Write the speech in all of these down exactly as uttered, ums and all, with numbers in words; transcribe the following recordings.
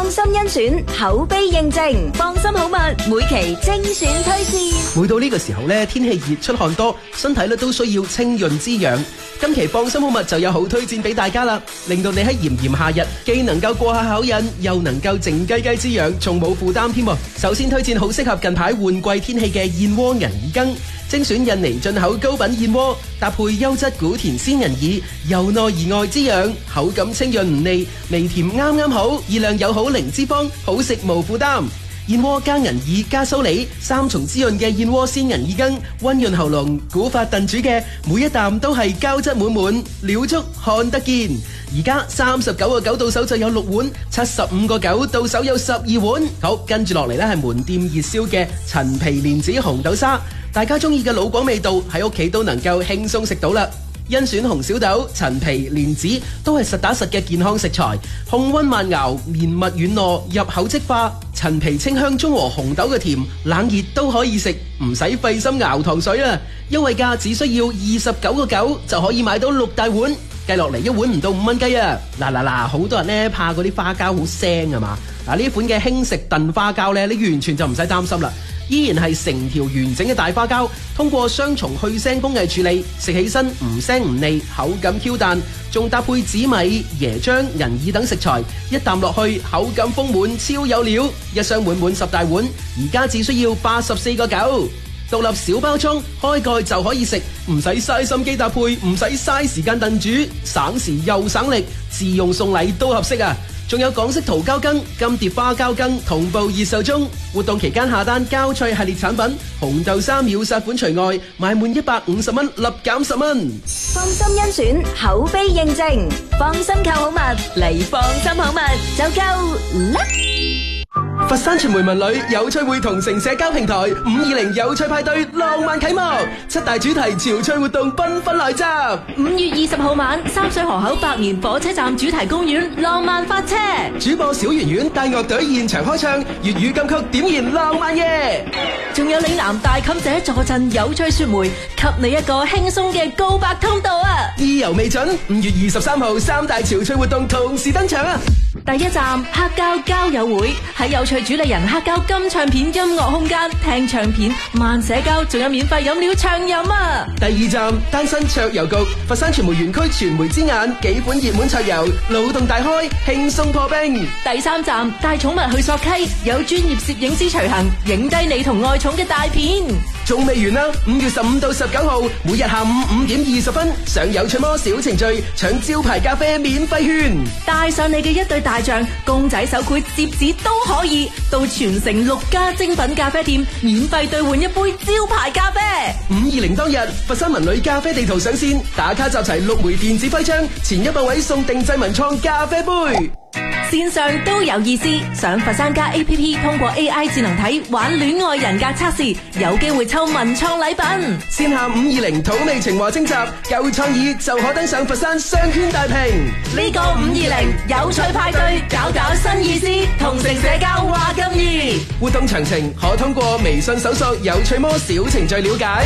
放心甄選，口碑認證，放心好物，每期精選推薦。 每到呢個時候呢，天氣熱出汗多，身體咧都需要清潤滋養。今期放心好物就有好推薦俾大家啦，令到你喺炎炎夏日既能夠過下口癮，又能夠靜雞雞滋養，仲冇負擔添。首先推薦好適合近排換季天氣嘅燕窩銀耳羹，精選印尼進口高品燕窩，搭配優質古田鮮銀耳，由內而外滋養，口感清潤唔膩，微甜啱啱好，熱量又好，零脂肪，好食無負擔。燕窩加銀耳加蘇梨，三重滋潤嘅燕窩鮮銀耳羹，溫潤喉嚨，古法燉煮嘅，每一啖都係膠質滿滿，料足看得見。而家三十九個九到手就有六碗，七十五個九到手有十二碗。好，跟住落嚟呢係門店熱銷嘅陳皮蓮子紅豆沙，大家中意嘅老廣味道喺屋企都能夠輕鬆食到啦。甄選紅小豆、陳皮、蓮子都係實打實嘅健康食材，控溫慢熬，綿密軟糯，入口即化。陳皮清香中和紅豆嘅甜，冷熱都可以食，唔使費心熬糖水啦。優惠價只需要二十九個九就可以買到六大碗，計落嚟一碗唔到五蚊雞啊！嗱嗱嗱，好多人呢怕嗰啲花膠好腥啊嘛，嗱呢款嘅輕食燉花膠呢，你完全就唔使擔心啦。依然係成條完整嘅大花膠，通過雙重去腥工藝處理，食起身唔腥唔膩，口感 Q 彈，仲搭配紫米、椰漿、銀耳等食材，一啖落去口感豐滿，超有料。一箱滿滿十大碗，而家只需要八十四個九，獨立小包裝，開蓋就可以食，唔使嘥心機搭配，唔使嘥時間燉煮，省時又省力，自用送禮都合適啊！仲有港式桃膠羹、金蝶花膠羹同步熱售中，活動期間下單膠脆系列產品，紅豆沙秒殺款除外，買滿一百五十蚊立減十蚊。 放心甄選，口碑認證，放心購好物嚟放心好物就夠啦！ 佛山傳媒文旅有趣會同城社交平台五二零有趣派對浪漫啟幕，七大主題潮趣活動繽紛來襲。 五月二十號晚，三水河口百年火車站主題公園浪漫發車， 主播小圓圓帶樂隊現場開唱粵語金曲，點燃浪漫夜。 仲有嶺南大妗姐坐鎮有趣說媒，給你一個輕鬆嘅告白通道啊！ 意猶未盡，五月二十三號三大潮趣活動同時登場啊！ 第一站黑膠交友會，喺有趣主理人黑膠金唱片音樂空間聽唱片、慢社交，仲有免費飲料暢飲啊！ 第二站單身桌遊局，佛山傳媒園區傳媒之眼，幾款熱門桌遊腦洞大開，輕鬆破冰。 第三站帶寵物去索溪，有專業攝影師隨行，影低你同愛寵嘅大片。 仲未完啦！五月十五到十九號，每日下午五點二十分，上有趣魔小程序搶招牌咖啡免費券， 帶上你嘅一對大象、公仔手繪、摺紙都可以，到全城六家精品咖啡店免費兌換一杯招牌咖啡。 五二零當日，佛山文旅咖啡地圖上線，打卡集齊六枚電子徽章，前一百位送定製文創咖啡杯。 線上都有意思，上佛山家 A P P 通過 A I 智能體玩戀愛人格測試，有機會抽文創禮品。 線下五二零土味情話徵集，有創意就可登上佛山商圈大屏。 呢個五二零有趣派對，搞搞新意思，同城社交話咁易。 活動詳情可通過微信搜索有趣魔小程序了解。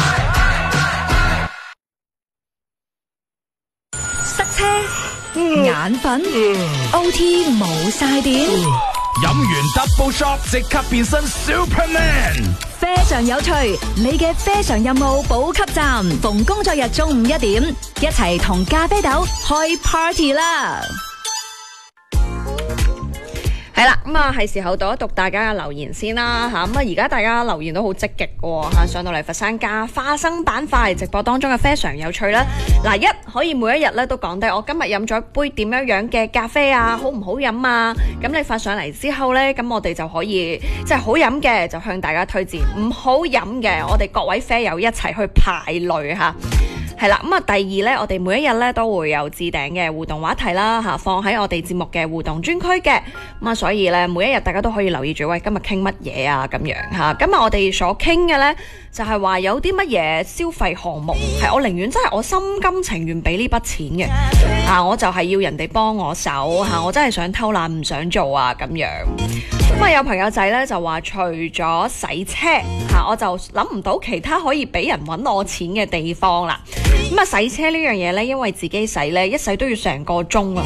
塞車、眼瞓、O T 冇晒電， 飲完 double shot 即刻變身 Superman。 非常有趣，你嘅非常任務補給站，逢工作日中午一點，一齊同咖啡豆開 party 啦！ 係啦，咁啊係時候讀一讀大家嘅留言先啦吓，咁啊而家大家留言都好積極嘅吓，上到嚟佛山家花生板塊直播當中嘅非常有趣啦。嗱，一可以每一日咧都講低我今日飲咗一杯點樣樣嘅咖啡啊，好唔好飲啊？咁你發上嚟之後咧，咁我哋就可以即係好飲嘅就向大家推薦，唔好飲嘅我哋各位啡友一齊去排類吓。係啦，咁啊第二呢，我哋每一日呢都會有置頂嘅互動話題啦，吓放喺我哋節目嘅互動專區嘅，咁啊所以呢，每一日大家都可以留意住，喂今日傾乜嘢啊咁樣吓。今日我哋所傾嘅呢，就係話有啲乜嘢消費項目係我寧願真係我心甘情願俾呢筆錢嘅，啊我就係要人哋幫我手吓，我真係想偷懶唔想做啊咁樣。咁啊有朋友仔呢，就話除咗洗車吓，我就諗唔到其他可以俾人搵我錢嘅地方啦。咁啊洗車呢樣嘢呢，因為自己洗呢，一洗都要成個鐘啊，都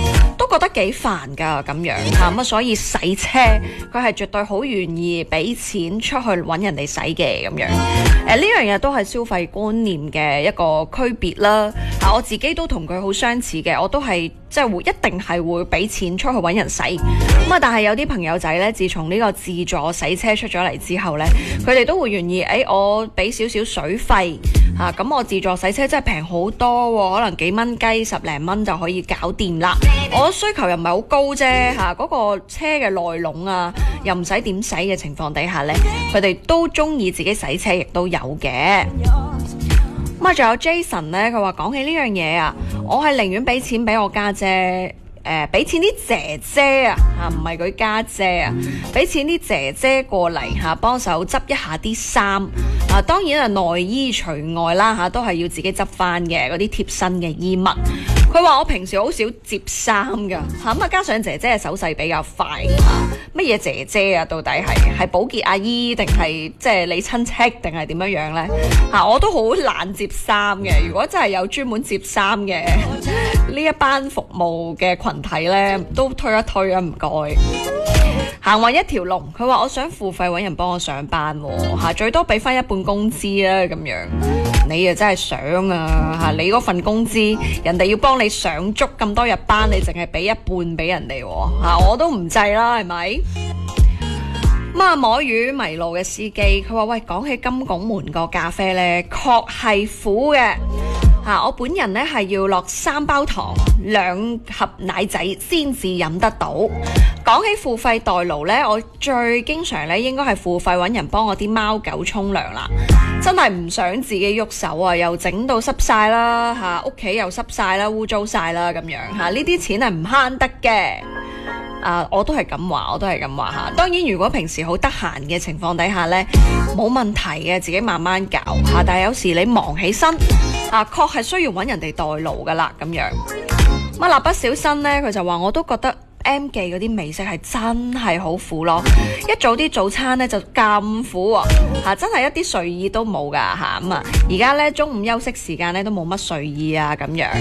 覺得幾煩㗎咁樣嚇，咁啊所以洗車佢係絕對好願意俾錢出去揾人哋洗嘅咁樣。誒呢樣嘢都係消費觀念嘅一個區別啦。啊，我自己都同佢好相似嘅，我都係即係會一定係會俾錢出去揾人洗。咁啊，但係有啲朋友仔呢，自從呢個自助洗車出咗嚟之後呢，佢哋都會願意誒、哎，我俾少少水費嚇，咁、啊、我自助洗車真係平好多喎，可能幾蚊雞十零蚊就可以搞掂啦。我需求又唔係好高啫嚇，嗰、那個車嘅內籠啊，又唔使點洗嘅情況底下呢，佢哋都中意自己洗車，亦都有嘅。咁啊，仲有 Jason 呢，佢話講起呢樣嘢啊，我係寧願俾錢俾我家姐。誒俾、呃、錢啲姐姐啊嚇，唔係佢家姐啊，俾錢啲姐姐過嚟嚇幫手執一下啲衫啊，當然啊內衣除外啦嚇，都係要自己執翻嘅嗰啲貼身嘅衣物。佢話我平時好少接衫㗎嚇，咁啊加上姐姐嘅手勢比較快嚇，乜嘢姐姐啊到底係係保潔阿姨定係即係你親戚定係點樣樣呢？嚇、啊？我都好懶接衫嘅，如果真係有專門接衫嘅呢一班服務嘅群體呢，都推一推啊，唔該。行運一條龍，佢話我想付費揾人幫我上班喎嚇，最多俾翻一半工資啊咁樣。你啊真係想啊嚇，你嗰份工資人哋要幫你上足咁多日班，你淨係俾一半俾人哋喎嚇，我都唔制啦，係咪？咁啊摸魚迷路嘅司機，佢話喂，講起金拱門個咖啡呢，確係苦嘅。啊、我本人咧係要落三包糖、兩盒奶仔先至飲得到。講起付費代勞呢，我最經常咧應該係付費揾人幫我啲貓狗沖涼啦。真係唔想自己喐手啊，又整到濕晒啦嚇，屋企又濕晒啦，污糟晒啦咁樣嚇，呢啲錢係唔慳得嘅。啊！我都係咁話，我都係咁話嚇。當然，如果平時好得閒嘅情況底下呢，冇問題嘅，自己慢慢搞嚇。但係有時你忙起身啊，確係需要揾人哋代勞噶啦咁樣。咁啊，蠟筆小新呢，佢就話我都覺得 M 記嗰啲美食係真係好苦咯。一早啲早餐呢，就咁苦喎嚇，真係一啲睡意都冇噶嚇。咁啊，而家呢，中午休息時間呢，都冇乜睡意啊咁樣。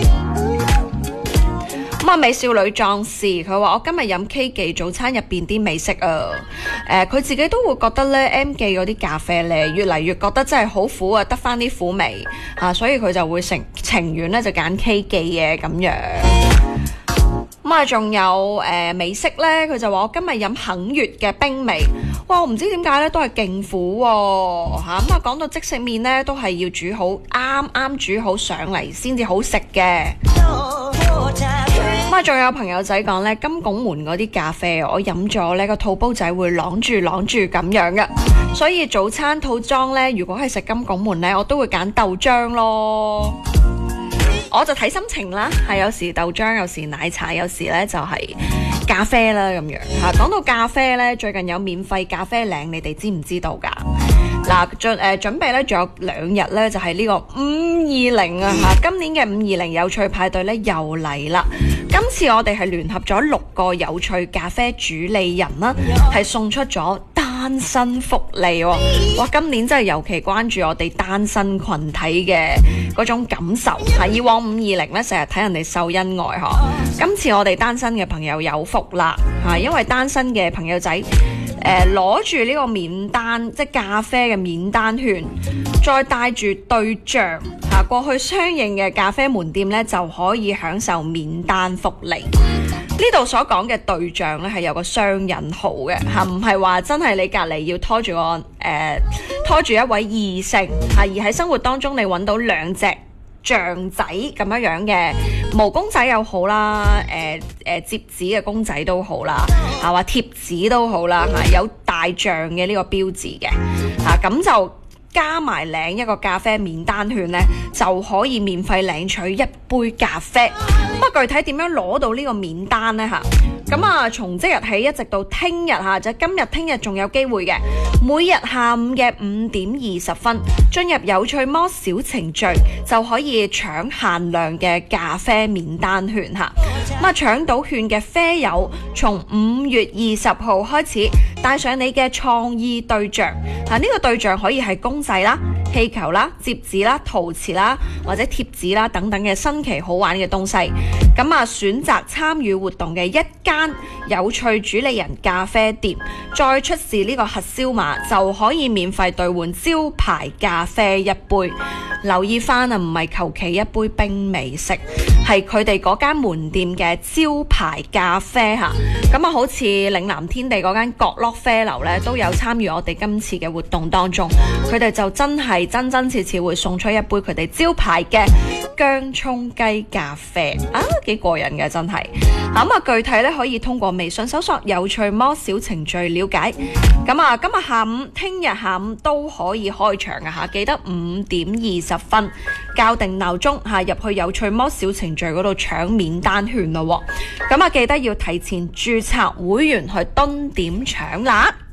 咁啊，美少女壯士佢話我今日飲 K 記早餐入邊啲美食啊，誒、呃、佢自己都會覺得咧 M 記嗰啲咖啡咧越嚟越覺得真係好苦啊，得翻啲苦味啊，所以佢就會成情願咧就揀 K 記嘅咁樣。咁啊，仲有誒、呃、美式咧，佢就話我今日飲肯悅嘅冰味，哇！我唔知點解咧都係勁苦喎嚇。咁啊，講到即食麵咧，都係要煮好啱啱煮好上嚟先至好食嘅。咁啊，仲有朋友仔講咧，金拱門嗰啲咖啡，我飲咗咧個肚煲仔會啷住啷住咁樣嘅，所以早餐套裝咧，如果係食金拱門咧，我都會揀豆漿咯。我就睇心情啦，係有時豆漿，有時奶茶，有時咧就係咖啡啦咁樣嚇。講到咖啡咧，最近有免費咖啡領，你哋知唔知道㗎？嗱，準誒準備咧，仲有兩日咧，就係呢個五二零啊嚇！今年嘅五二零有趣派對咧又嚟啦。今次我哋係聯合咗六個有趣咖啡主理人啦，係送出咗單身福利喎！哇，今年真係尤其關注我哋單身群體嘅嗰種感受嚇。以往五二零咧成日睇人哋秀恩愛嗬，今次我哋單身嘅朋友有福啦嚇，因為單身嘅朋友仔誒攞住呢個免單即係咖啡嘅免單券，再帶住對象嚇過去相應嘅咖啡門店咧，就可以享受免單福利。呢度所講嘅對象咧係有個雙引號嘅嚇，唔係話真係你隔離要拖住個誒、呃、拖住一位異性嚇，而喺生活當中你揾到兩隻象仔咁樣樣嘅毛公仔又好啦，誒誒摺紙嘅公仔都好啦，嚇話貼紙都好啦嚇，有大象嘅呢個標誌嘅嚇，咁就加埋領一個咖啡免單券呢，就可以免費領取一杯咖啡。不過具體點樣攞到呢個免單呢？嚇？咁啊，從即日起一直到聽日嚇，就今日、聽日仲有機會嘅，每日下午嘅五點二十分進入有趣魔小程序就可以搶限量嘅咖啡免單券嚇。咁啊，搶到券嘅啡友，從五月二十號開始帶上你嘅創意對象嚇，呢、這個對象可以係公仔啦、 氣球啦、摺紙啦、陶瓷啦或者貼紙啦等等嘅新奇好玩嘅東西。咁啊，選擇參與活動嘅一間有趣主理人咖啡店，再出示呢個核銷碼就可以免費兌換招牌咖啡一杯。留意翻啊，唔係求其一杯冰美式，係佢哋嗰間門店嘅招牌咖啡嚇。咁啊，好似嶺南天地嗰間角落啡樓呢，都有參與我哋今次嘅活動當中，佢哋就真係真真切切會送出一杯佢哋招牌嘅薑葱雞咖啡啊，幾過癮嘅真係。咁啊，具體咧可以通過微信搜索有趣魔小程序了解。咁啊，今日下午、聽日下午都可以開場嘅嚇，記得五點二十分校定鬧鐘嚇，入去有趣魔小程序嗰度搶免單券咯喎。咁啊，記得要提前註冊會員去蹲點搶啦。